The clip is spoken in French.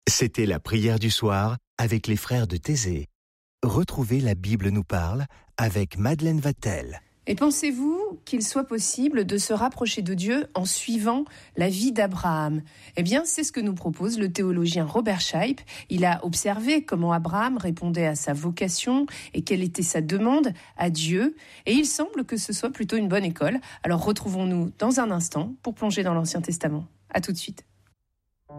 C'était la prière du soir avec les frères de Thésée. Retrouvez La Bible nous parle avec Madeleine Wattel. Et pensez-vous qu'il soit possible de se rapprocher de Dieu en suivant la vie d'Abraham ? Eh bien, c'est ce que nous propose le théologien Robert Scheib. Il a observé comment Abraham répondait à sa vocation et quelle était sa demande à Dieu. Et il semble que ce soit plutôt une bonne école. Alors retrouvons-nous dans un instant pour plonger dans l'Ancien Testament. À tout de suite.